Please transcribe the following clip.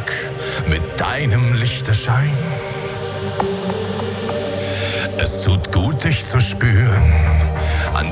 Tag mit deinem Lichterschein. Es tut gut, dich zu spüren, an